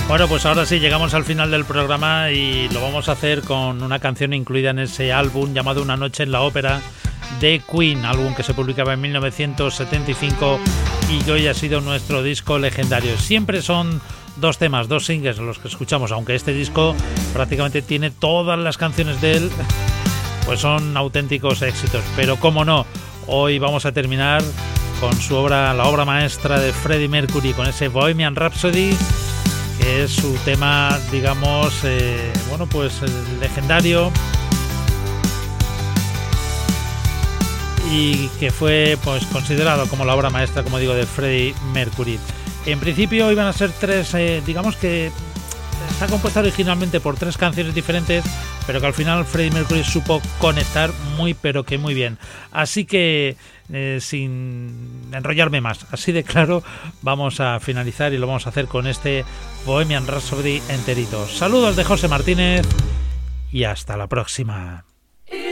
Bueno, pues ahora sí, llegamos al final del programa y lo vamos a hacer con una canción incluida en ese álbum llamado Una noche en la ópera de Queen, álbum que se publicaba en 1975 y que hoy ha sido nuestro disco legendario. Siempre son dos temas, dos singles los que escuchamos, aunque este disco prácticamente tiene todas las canciones de él, pues son auténticos éxitos. Pero cómo no, hoy vamos a terminar con su obra, la obra maestra de Freddie Mercury, con ese Bohemian Rhapsody, que es su tema, digamos, legendario y que fue pues considerado como la obra maestra, como digo, de Freddie Mercury. En principio iban a ser tres, digamos que está compuesta originalmente por tres canciones diferentes, pero que al final Freddie Mercury supo conectar muy pero que muy bien. Así que sin enrollarme más, así de claro, vamos a finalizar y lo vamos a hacer con este Bohemian Rhapsody enterito. Saludos de José Martínez y hasta la próxima.